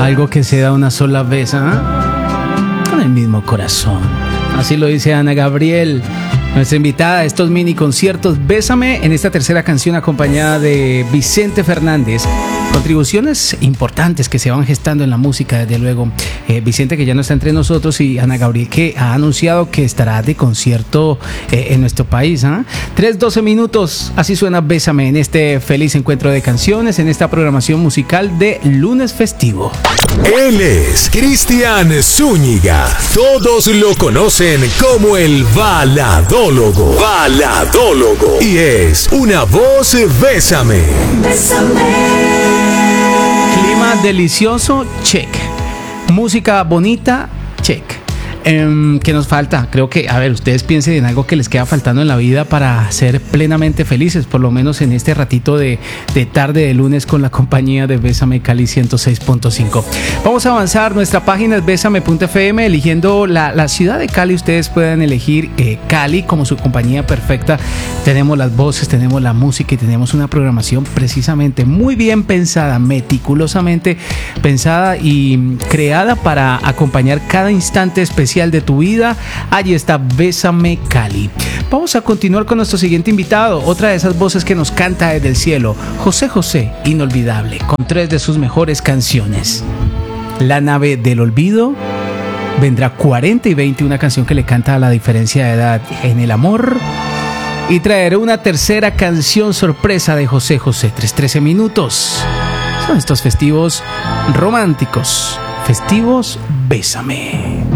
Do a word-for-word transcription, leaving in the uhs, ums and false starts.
algo que se da una sola vez, ¿ah? Con el mismo corazón. Así lo dice Ana Gabriel, nuestra invitada a estos mini conciertos Bésame, en esta tercera canción acompañada de Vicente Fernández. Contribuciones importantes que se van gestando en la música, desde luego. Eh, Vicente, que ya no está entre nosotros, y Ana Gabriel, que ha anunciado que estará de concierto eh, en nuestro país. ¿eh? tres doce minutos, así suena Bésame en este feliz encuentro de canciones, en esta programación musical de lunes festivo. Él es Cristian Zúñiga. Todos lo conocen como el baladólogo. Baladólogo. Y es una voz Bésame. Bésame. Clima delicioso, check. Música bonita, check. Eh, ¿Qué nos falta? Creo que, a ver, ustedes piensen en algo que les queda faltando en la vida para ser plenamente felices, por lo menos en este ratito de, de tarde de lunes con la compañía de Bésame Cali ciento seis punto cinco. Vamos a avanzar, nuestra página es bésame punto f m, eligiendo la, la ciudad de Cali. Ustedes pueden elegir eh, Cali como su compañía perfecta. Tenemos las voces, tenemos la música y tenemos una programación precisamente muy bien pensada, meticulosamente pensada y creada para acompañar cada instante especial de tu vida. Allí está Bésame Cali. Vamos a continuar con nuestro siguiente invitado, otra de esas voces que nos canta desde el cielo, José José, inolvidable, con tres de sus mejores canciones. La nave del olvido, vendrá cuarenta y veinte, una canción que le canta a la diferencia de edad en el amor, y traeré una tercera canción sorpresa de José José, tres trece minutos. Son estos festivos románticos, festivos Bésame.